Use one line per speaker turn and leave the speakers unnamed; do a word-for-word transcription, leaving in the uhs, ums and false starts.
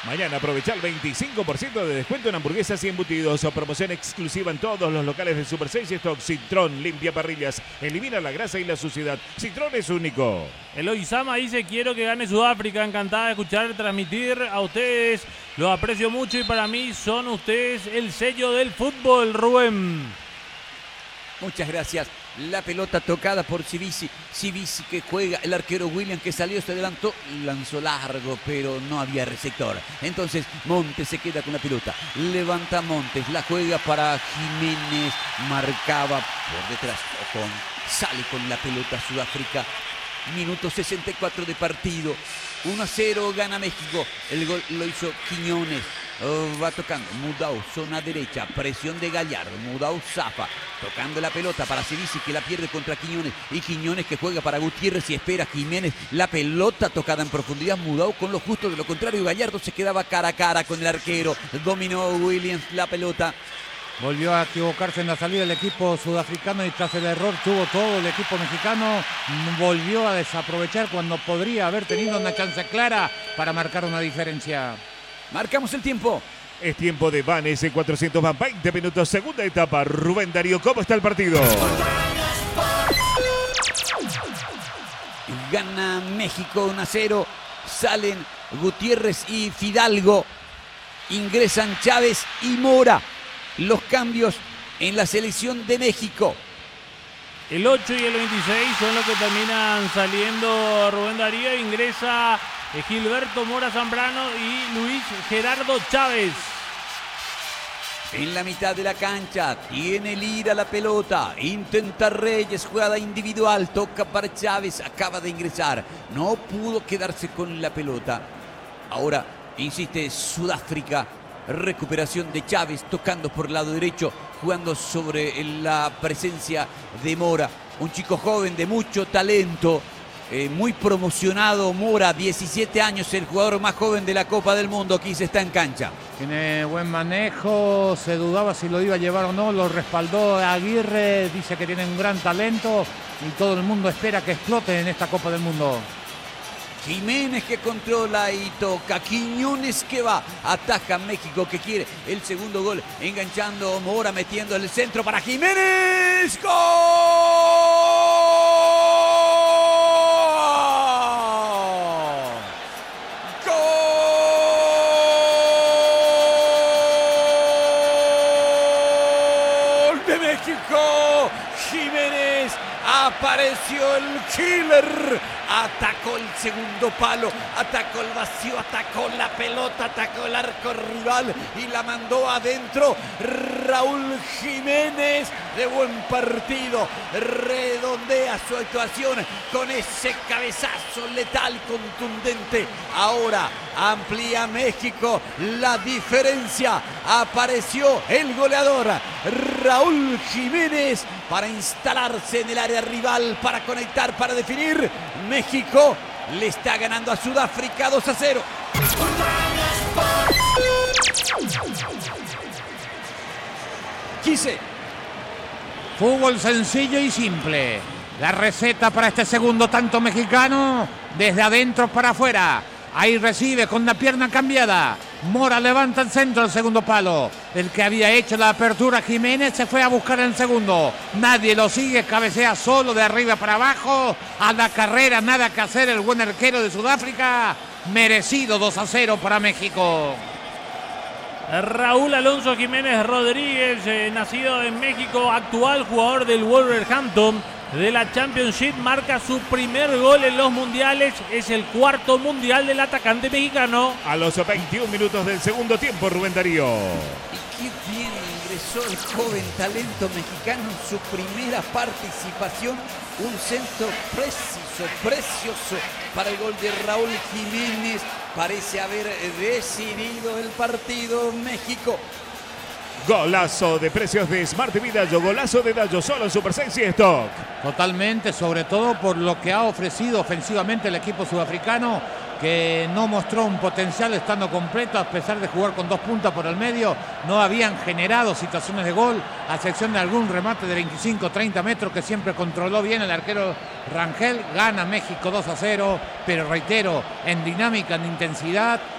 Mañana aprovecha el veinticinco por ciento de descuento en hamburguesas y embutidos o promoción exclusiva en todos los locales de Super seis y Stock. Citrón limpia parrillas, elimina la grasa y la suciedad. Citrón es único.
Eloy Sama dice: quiero que gane Sudáfrica, encantada de escuchar, transmitir a ustedes, los aprecio mucho y para mí son ustedes el sello del fútbol, Rubén.
Muchas gracias. La pelota tocada por Civisi. Civisi que juega, el arquero William que salió, se adelantó, lanzó largo, pero no había receptor. Entonces Montes se queda con la pelota. Levanta Montes, la juega para Jiménez. Marcaba por detrás. Ocon sale con la pelota Sudáfrica. Minuto sesenta y cuatro de partido. uno a cero gana México. El gol lo hizo Quiñones. Oh, va tocando Mudau, zona derecha, presión de Gallardo, Mudau zafa, tocando la pelota para Civisi que la pierde contra Quiñones, y Quiñones que juega para Gutiérrez y espera Jiménez, la pelota tocada en profundidad, Mudau con lo justo, de lo contrario Gallardo se quedaba cara a cara con el arquero, dominó Williams la pelota.
Volvió a equivocarse en la salida del equipo sudafricano y tras el error tuvo todo el equipo mexicano. Volvió a desaprovechar cuando podría haber tenido una chance clara para marcar una diferencia.
Marcamos el tiempo.
Es tiempo de Van S cuatrocientos, van veinte minutos, segunda etapa. Rubén Darío, ¿cómo está el partido?
Gana México uno a cero. Salen Gutiérrez y Fidalgo. Ingresan Chávez y Mora. Los cambios en la selección de México.
El ocho y el veintiséis son los que terminan saliendo. Rubén Darío, ingresa Gilberto Mora Zambrano y Luis Gerardo Chávez.
En la mitad de la cancha tiene Lira la pelota, intenta Reyes, jugada individual, toca para Chávez, acaba de ingresar, no pudo quedarse con la pelota. Ahora insiste Sudáfrica, recuperación de Chávez, tocando por el lado derecho, jugando sobre la presencia de Mora, un chico joven de mucho talento. Eh, muy promocionado Mora, diecisiete años, el jugador más joven de la Copa del Mundo, que se está en cancha.
Tiene buen manejo, se dudaba si lo iba a llevar o no, lo respaldó Aguirre, dice que tiene un gran talento y todo el mundo espera que explote en esta Copa del Mundo.
Jiménez que controla y toca, Quiñones que va, ataja México que quiere el segundo gol, enganchando Mora, metiendo el centro para Jiménez, ¡gol! México, Jiménez, apareció el killer, atacó el segundo palo, atacó el vacío, atacó la pelota, atacó el arco rival y la mandó adentro. Raúl Jiménez, de buen partido, redondea su actuación con ese cabezazo letal, contundente. Ahora amplía México la diferencia, apareció el goleador Raúl Jiménez para instalarse en el área rival, para conectar, para definir. México le está ganando a Sudáfrica dos a cero. quince.
Fútbol sencillo y simple. La receta para este segundo tanto mexicano, desde adentro para afuera. Ahí recibe con la pierna cambiada. Mora levanta el centro del segundo palo. El que había hecho la apertura, Jiménez, se fue a buscar el segundo. Nadie lo sigue, cabecea solo de arriba para abajo. A la carrera, nada que hacer el buen arquero de Sudáfrica. Merecido dos a cero para México.
Raúl Alonso Jiménez Rodríguez, eh, nacido en México, actual jugador del Wolverhampton de la Championship, marca su primer gol en los mundiales. Es el cuarto mundial del atacante mexicano.
A los veintiún minutos del segundo tiempo, Rubén Darío.
Y qué bien ingresó el joven talento mexicano en su primera participación. Un centro preciso, precioso para el gol de Raúl Jiménez. Parece haber decidido el partido México.
Golazo de precios de Smart T V Dallo, golazo de Dallo, solo en Super seis y Stock.
Totalmente, sobre todo por lo que ha ofrecido ofensivamente el equipo sudafricano, que no mostró un potencial estando completo, a pesar de jugar con dos puntas por el medio. No habían generado situaciones de gol, a excepción de algún remate de veinticinco a treinta metros que siempre controló bien el arquero Rangel. Gana México dos a cero, pero reitero, en dinámica, en intensidad,